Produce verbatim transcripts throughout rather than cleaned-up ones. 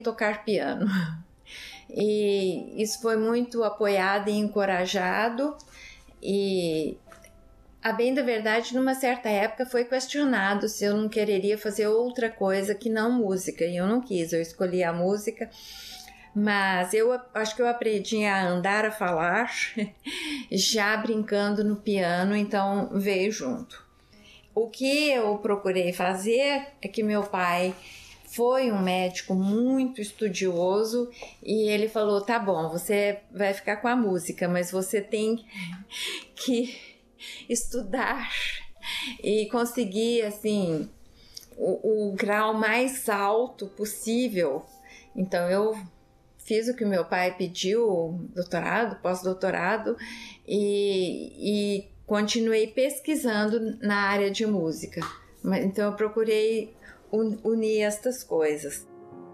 tocar piano. E isso foi muito apoiado e encorajado, e a bem da verdade, numa certa época foi questionado se eu não quereria fazer outra coisa que não música, e eu não quis, eu escolhi a música, mas eu acho que eu aprendi a andar, a falar, já brincando no piano, então veio junto. O que eu procurei fazer é que meu pai foi um médico muito estudioso e ele falou, tá bom, você vai ficar com a música, mas você tem que estudar e conseguir, assim, o, o grau mais alto possível. Então eu fiz o que meu pai pediu, doutorado, pós-doutorado, e, e continuei pesquisando na área de música. Então eu procurei unir estas coisas.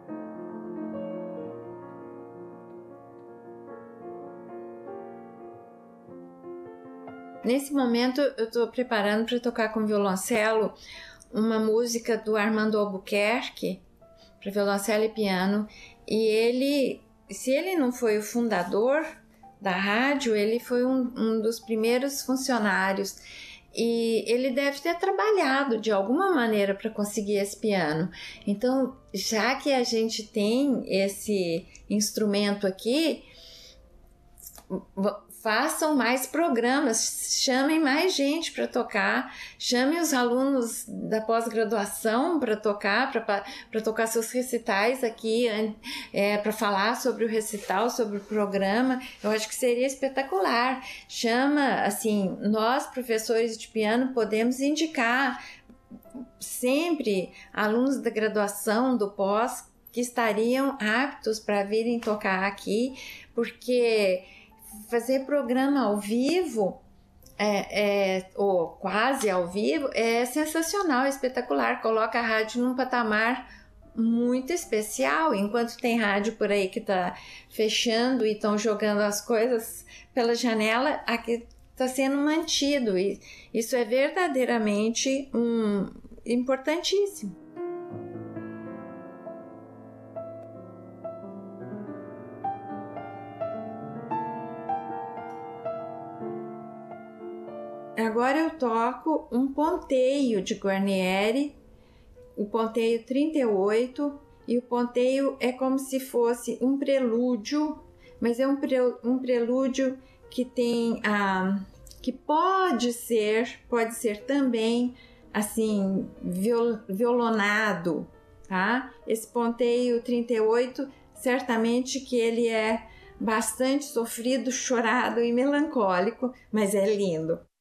Nesse momento eu estou preparando para tocar com violoncelo uma música do Armando Albuquerque para violoncelo e piano, e ele, se ele não foi o fundador da rádio, ele foi um, um dos primeiros funcionários, e ele deve ter trabalhado de alguma maneira para conseguir esse piano. Então, já que a gente tem esse instrumento aqui, façam mais programas, chamem mais gente para tocar, chamem os alunos da pós-graduação para tocar, para tocar seus recitais aqui, é, para falar sobre o recital, sobre o programa. Eu acho que seria espetacular. Chama, assim, nós professores de piano podemos indicar sempre alunos da graduação, do pós, que estariam aptos para virem tocar aqui, porque fazer programa ao vivo, é, é, ou quase ao vivo, é sensacional, é espetacular, coloca a rádio num patamar muito especial. Enquanto tem rádio por aí que está fechando e estão jogando as coisas pela janela, aqui está sendo mantido, e isso é verdadeiramente um, importantíssimo. Agora eu toco um ponteio de Guarnieri, o ponteio trinta e oito, e o ponteio é como se fosse um prelúdio, mas é um, pre, um prelúdio que tem a, que pode ser, pode ser também assim viol, violonado, tá? Esse ponteio trinta e oito, certamente que ele é bastante sofrido, chorado e melancólico, mas é lindo.